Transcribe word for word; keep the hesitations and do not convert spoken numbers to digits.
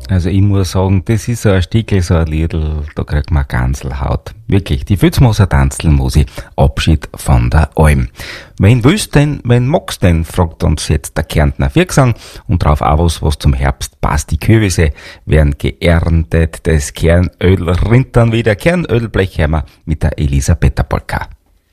Also ich muss sagen, das ist so ein Stickel, so ein Liedl, da kriegt man Ganselhaut. Wirklich, die Filzmoser Tanzelmusi, Abschied von der Alm. Wen willst denn, wen magst denn, fragt uns jetzt der Kärntner Viergesang und drauf auch was, was zum Herbst passt. Die Kürbisse werden geerntet, das Kernöl rinnt dann wieder, Kernölblechheimer mit der Elisabetta Polka.